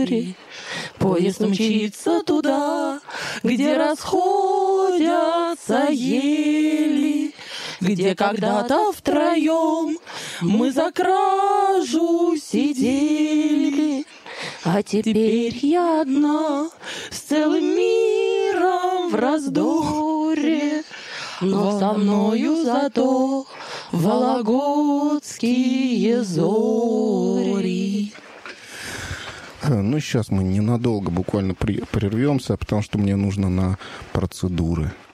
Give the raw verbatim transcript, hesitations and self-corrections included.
море. Поезд мчится туда, где расходятся ели, где когда-то втроем мы за кражу сидели. А теперь я одна с целым миром в раздоре, но со мною зато вологодские зори. Ну, сейчас мы ненадолго буквально при- прервемся, потому что мне нужно на процедуры.